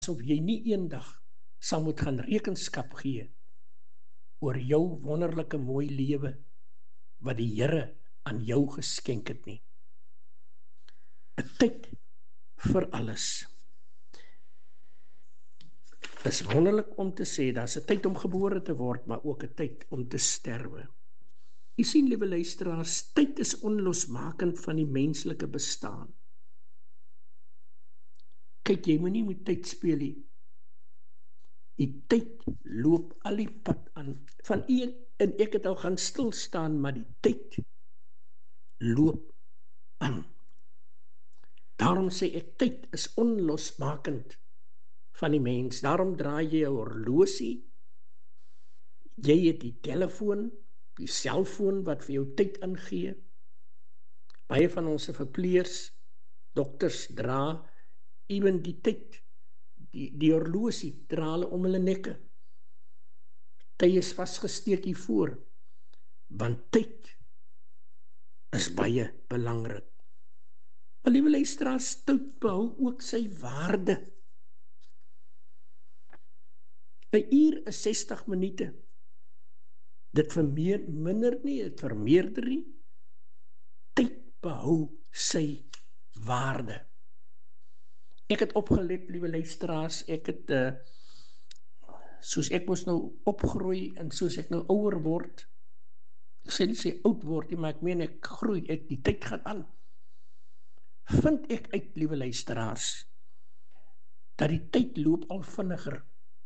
asof jy nie eendag sal moet gaan rekenskap gee oor jou wonderlike mooi lewe wat die Here aan jou geskenk het nie. 'n Tyd vir alles. Dit is wonderlik om te sê, daar's 'n tyd om gebore te word, maar ook 'n tyd om te sterwe. Jy sien, liewe luisteraars, tyd is onlosmakend van die menslike bestaan. Kyk, jy moet nie met tyd speel nie. Die tyd loop al die pad aan. Van u en ek het al gaan stilstaan, maar die tyd loop aan. Daarom sê ek, tyd is onlosmakend van die mens. Daarom draai jy 'n horlosie. Jy het die telefoon, die selfoon wat vir jou tyd ingee. Baie van ons verpleegers, dokters dra ewen die tyd, die horlosie dra hulle om hulle nekke. Tyd is vasgesteek hiervoor, want tyd is baie belangrik. Maar liewe luisteraars, tyd behou ook sy waarde. 'n uur is 60 minute. Dit verminder nie, dit vermeerder nie. Tyd behou sy waarde. Ek het opgelet, liewe luisteraars, ek het, soos ek moes nou opgroei en soos ek nou ouer word, ek sê nie sê oud word nie, maar ek meen ek groei, die tyd gaan aan. Vind ek uit, liewe luisteraars, dat die tyd loop al vinniger.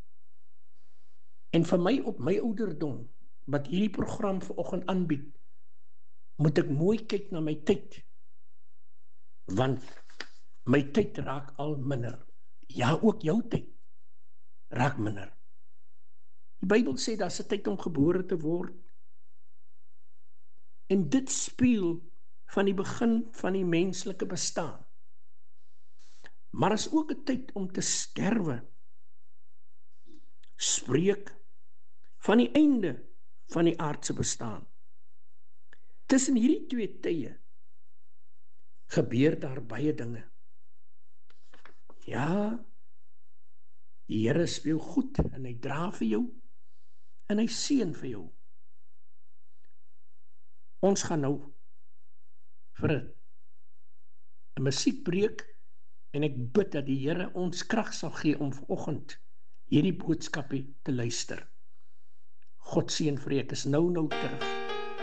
En vir my op my ouderdom, wat hierdie program vanoggend aanbied, moet ek mooi kyk na my tyd, want my tyd raak al minder. Ja, ook jou tyd raak minder. Die Bybel sê, daar's 'n tyd om gebore te word, en dit speel van die begin van die menslike bestaan. Maar is ook 'n tyd om te sterwe. Spreek van die einde van die aardse bestaan. Tussen hierdie twee tye gebeur daar baie dinge. Ja, die Here speel goed en hy dra vir jou en hy seën vir jou. Ons gaan nou vir 'n musiekbreek en ek bid dat die Here ons krag sal gee om vanoggend hierdie boodskapie te luister. God seën vir u, ek is nou terug.